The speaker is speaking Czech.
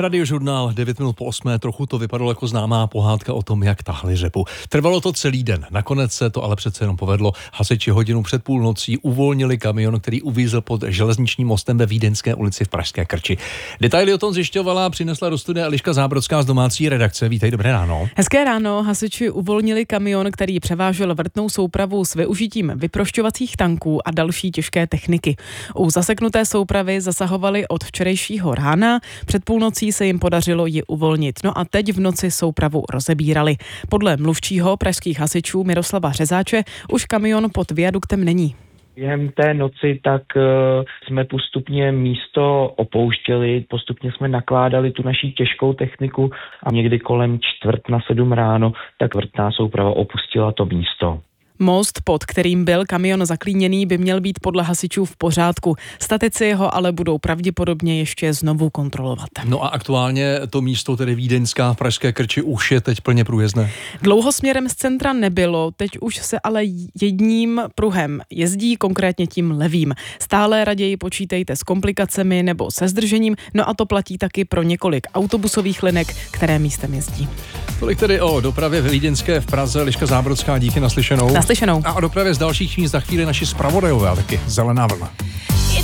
Radiožurnál 9 minut po 8. Trochu to vypadalo jako známá pohádka o tom, jak tahli řepu. Trvalo to celý den. Nakonec se to ale přece jenom povedlo. Hasiči hodinu před půlnocí uvolnili kamion, který uvízl pod železničním mostem ve Vídeňské ulici v Pražské Krči. Detaily o tom zjišťovala a přinesla do studia Eliška Zábrodská z domácí redakce. Vítej, dobré ráno. Hezké ráno. Hasiči uvolnili kamion, který převážel vrtnou soupravu s využitím vyprošťovacích tanků a další těžké techniky. U zaseknuté soupravy zasahovali od včerejšího rána. Před půlnocí se jim podařilo ji uvolnit. No a teď v noci soupravu rozebírali. Podle mluvčího pražských hasičů Miroslava Řezáče už kamion pod viaduktem není. Během té noci tak jsme postupně místo opouštěli, postupně jsme nakládali tu naší těžkou techniku a někdy kolem 6:45 ráno tak vrtná souprava opustila to místo. Most, pod kterým byl kamion zaklíněný, by měl být podle hasičů v pořádku. Statici ho ale budou pravděpodobně ještě znovu kontrolovat. No a aktuálně to místo, tedy Vídeňská v Pražské Krči, už je teď plně průjezdné. Dlouho směrem z centra nebylo, teď už se ale jedním pruhem jezdí, konkrétně tím levým. Stále raději počítejte s komplikacemi nebo se zdržením, no a to platí taky pro několik autobusových linek, které místem jezdí. Tolik tedy o dopravě ve Vídeňské v Praze. Eliška Zábrodská, díky, naslyšenou. Naslyšenou. A o dopravě z dalších míst za chvíli naši zpravodajové, a taky Zelená vlna.